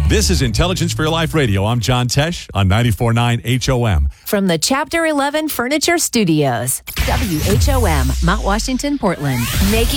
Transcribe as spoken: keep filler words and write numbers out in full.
This is Intelligence for Your Life Radio. I'm John Tesh on ninety-four point nine H O M. From the Chapter eleven Furniture Studios, W H O M, Mount Washington, Portland. Making